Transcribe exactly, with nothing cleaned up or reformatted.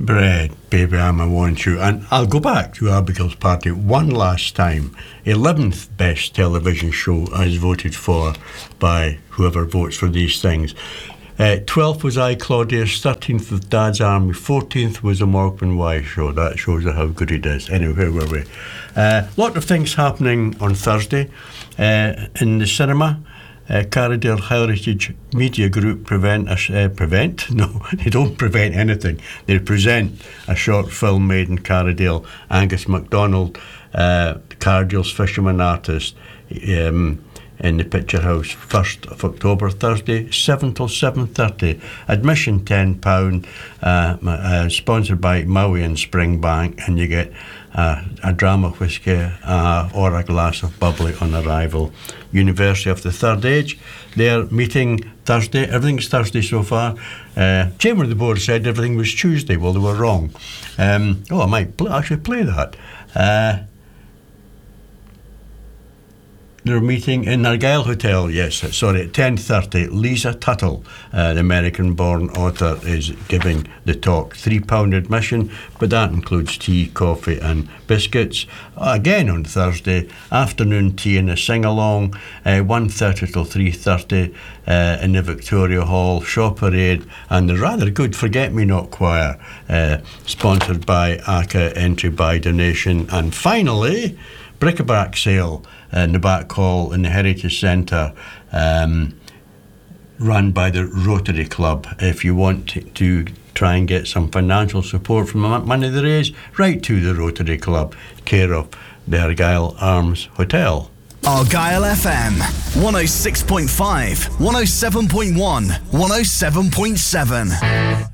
Bread, baby, I'm a want you. And I'll go back to Abigail's Party one last time. eleventh best television show as voted for by whoever votes for these things. Uh, twelfth was I, Claudius. thirteenth was Dad's Army. fourteenth was a Morgan Wise show. That shows you how good it is. Anyway, where were we? A uh, lot of things happening on Thursday uh, in the cinema. Uh, Carradale Heritage Media Group prevent a, uh, prevent? No, they don't prevent anything. They present a short film made in Carradale. Angus MacDonald, uh, Carradale's fisherman artist, um, in the Picture House, first of October, Thursday, seven till seven thirty. Admission ten pounds, uh, uh, sponsored by Maui and Springbank, and you get uh, a dram of whiskey uh, or a glass of bubbly on arrival. University of the Third Age, they're meeting Thursday. Everything's Thursday so far. Uh, Chairman of the Board said everything was Tuesday. Well, they were wrong. Um, oh, I might pl- actually play that. Uh, They're meeting in Argyle Hotel, yes, sorry, at ten thirty. Lisa Tuttle, uh, the American-born author, is giving the talk. three pounds admission, but that includes tea, coffee and biscuits. Again on Thursday, afternoon tea and a sing-along, uh, one thirty till three thirty uh, in the Victoria Hall, Shaw Parade, and the rather good Forget-Me-Not Choir, uh, sponsored by A C A, entry by donation. And finally, bric-a-brac sale in the back hall in the Heritage Centre, um, run by the Rotary Club. If you want to, to try and get some financial support from the money they raise, write to the Rotary Club, care of the Argyle Arms Hotel. Argyle F M, one oh six point five, one oh seven point one, one oh seven point seven.